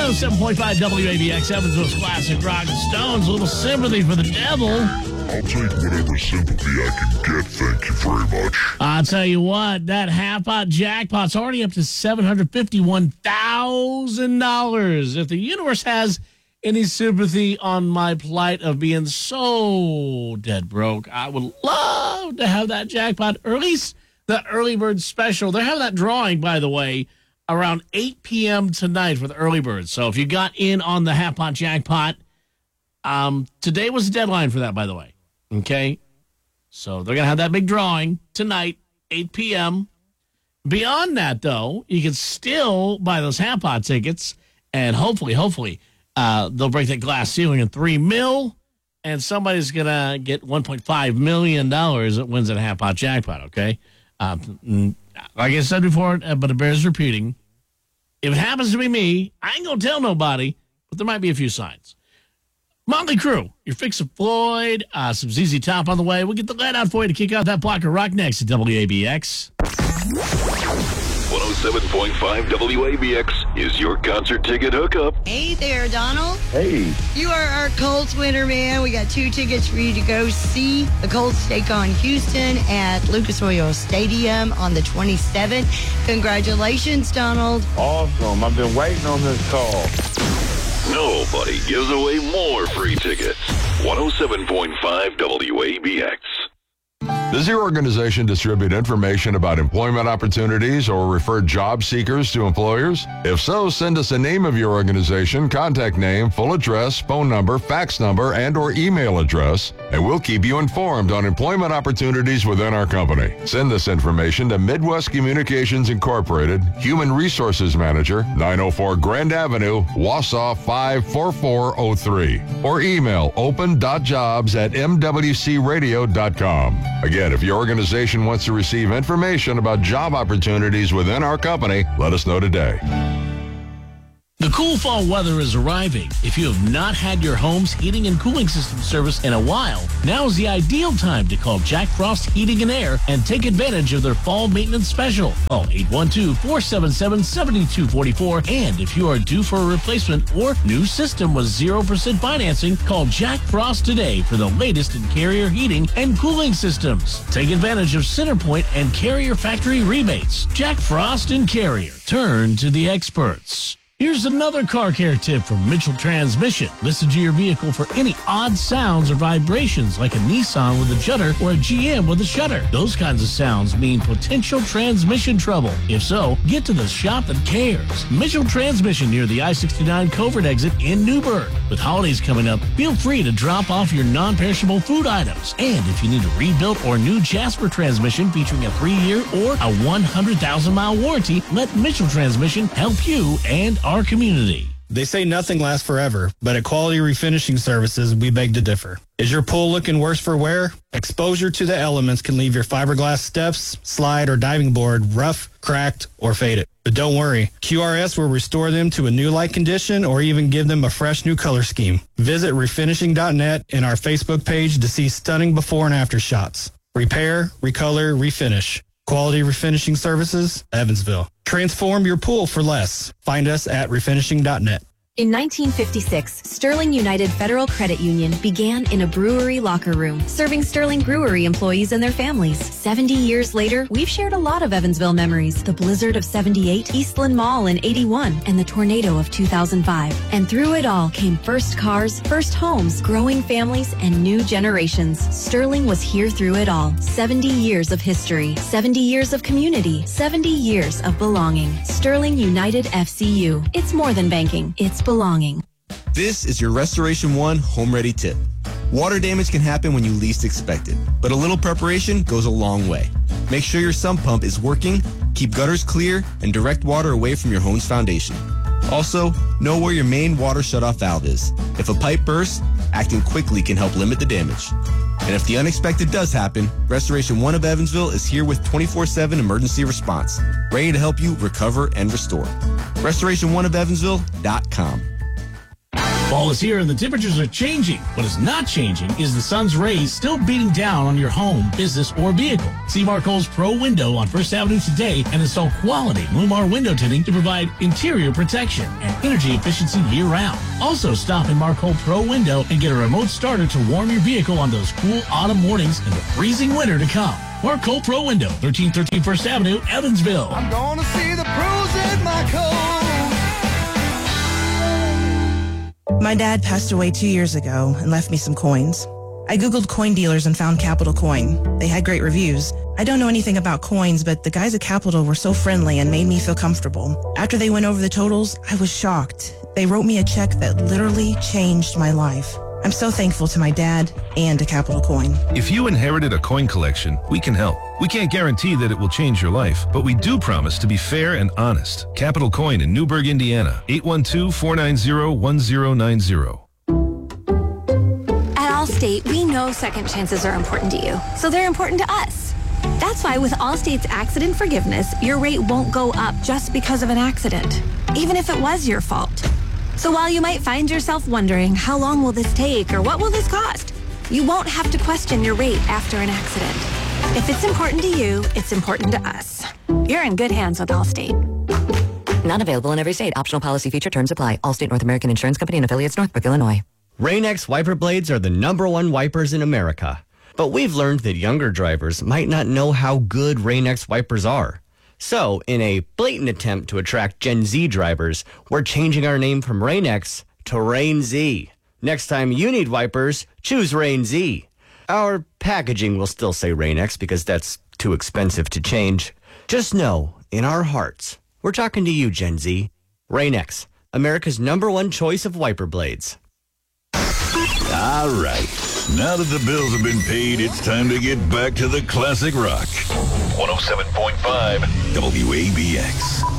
107.5 WABX, Evansville's classic rock and Stones. A little sympathy for the devil. I'll take whatever sympathy I can get, thank you very much. I'll tell you what, that half-pot jackpot's already up to $751,000. If the universe has any sympathy on my plight of being so dead broke, I would love to have that jackpot, or at least the early bird special. They're having that drawing, by the way, around 8 p.m. tonight for the early birds. So if you got in on the half-pot jackpot, today was the deadline for that, by the way. Okay? So they're going to have that big drawing tonight, 8 p.m. Beyond that, though, you can still buy those half-pot tickets, and hopefully, they'll break that glass ceiling in $3 million, and somebody's going to get $1.5 million that wins that half-pot jackpot, okay? Like I said before, but it bears repeating, if it happens to be me, I ain't going to tell nobody, but there might be a few signs. Motley Crue, your fix of Floyd, some ZZ Top on the way. We'll get the let out for you to kick out that block of rock next at WABX. 107.5 WABX is your concert ticket hookup. Hey there, Donald. Hey. You are our Colts winner, man. We got 2 tickets for you to go see the Colts take on Houston at Lucas Oil Stadium on the 27th. Congratulations, Donald. Awesome. I've been waiting on this call. Nobody gives away more free tickets. 107.5 WABX. Does your organization distribute information about employment opportunities or refer job seekers to employers? If so, send us a name of your organization, contact name, full address, phone number, fax number, and or email address, and we'll keep you informed on employment opportunities within our company. Send this information to Midwest Communications Incorporated, Human Resources Manager, 904 Grand Avenue, Wausau 54403, or email open.jobs@mwcradio.com. Again, if your organization wants to receive information about job opportunities within our company, let us know today. The cool fall weather is arriving. If you have not had your home's heating and cooling system serviced in a while, now is the ideal time to call Jack Frost Heating and Air and take advantage of their fall maintenance special. Call 812-477-7244. And if you are due for a replacement or new system with 0% financing, call Jack Frost today for the latest in Carrier heating and cooling systems. Take advantage of CenterPoint and Carrier factory rebates. Jack Frost and Carrier. Turn to the experts. Here's another car care tip from Mitchell Transmission. Listen to your vehicle for any odd sounds or vibrations like a Nissan with a judder or a GM with a shutter. Those kinds of sounds mean potential transmission trouble. If so, get to the shop that cares. Mitchell Transmission near the I-69 Covert exit in Newburgh. With holidays coming up, feel free to drop off your non-perishable food items. And if you need a rebuilt or new Jasper transmission featuring a 3-year or a 100,000-mile warranty, let Mitchell Transmission help you and our community. They say nothing lasts forever, but at Quality Refinishing Services, we beg to differ. Is your pool looking worse for wear? Exposure to the elements can leave your fiberglass steps, slide, or diving board rough, cracked, or faded. But don't worry, QRS will restore them to a new-like condition or even give them a fresh new color scheme. Visit refinishing.net and our Facebook page to see stunning before and after shots. Repair, recolor, refinish. Quality Refinishing Services, Evansville. Transform your pool for less. Find us at refinishing.net. In 1956, Sterling United Federal Credit Union began in a brewery locker room, serving Sterling Brewery employees and their families. 70 years later, we've shared a lot of Evansville memories. The blizzard of 78, Eastland Mall in 81, and the tornado of 2005. And through it all came first cars, first homes, growing families, and new generations. Sterling was here through it all. 70 years of history, 70 years of community, 70 years of belonging. Sterling United FCU. It's more than banking. It's belonging. This is your Restoration One Home Ready tip. Water damage can happen when you least expect it, but a little preparation goes a long way. Make sure your sump pump is working, keep gutters clear, and direct water away from your home's foundation. Also, know where your main water shutoff valve is. If a pipe bursts, acting quickly can help limit the damage. And if the unexpected does happen, Restoration One of Evansville is here with 24/7 emergency response, ready to help you recover and restore. RestorationOneofEvansville.com. Fall is here and the temperatures are changing. What is not changing is the sun's rays still beating down on your home, business, or vehicle. See Marcole's Pro Window on First Avenue today and install quality Lumar window tinting to provide interior protection and energy efficiency year-round. Also, stop in Marcole Pro Window and get a remote starter to warm your vehicle on those cool autumn mornings and the freezing winter to come. Marcole Pro Window, 1313 First Avenue, Evansville. I'm gonna see the pros at Marcole. My dad passed away 2 years ago and left me some coins. I Googled coin dealers and found Capital Coin. They had great reviews. I don't know anything about coins, but the guys at Capital were so friendly and made me feel comfortable. After they went over the totals, I was shocked. They wrote me a check that literally changed my life. I'm so thankful to my dad and to Capital Coin. If you inherited a coin collection, we can help. We can't guarantee that it will change your life, but we do promise to be fair and honest. Capital Coin in Newburgh, Indiana, 812-490-1090. At Allstate, we know second chances are important to you, so they're important to us. That's why with Allstate's accident forgiveness, your rate won't go up just because of an accident, even if it was your fault. So while you might find yourself wondering, how long will this take or what will this cost? You won't have to question your rate after an accident. If it's important to you, it's important to us. You're in good hands with Allstate. Not available in every state. Optional policy feature terms apply. Allstate North American Insurance Company and affiliates, Northbrook, Illinois. Rain-X wiper blades are the #1 wipers in America. But we've learned that younger drivers might not know how good Rain-X wipers are. So, in a blatant attempt to attract Gen Z drivers, we're changing our name from Rain-X to Rain Z. Next time you need wipers, choose Rain Z. Our packaging will still say Rain-X because that's too expensive to change. Just know, in our hearts, we're talking to you, Gen Z. Rain-X, America's #1 choice of wiper blades. All right. Now that the bills have been paid, it's time to get back to the classic rock. 107.5 WABX.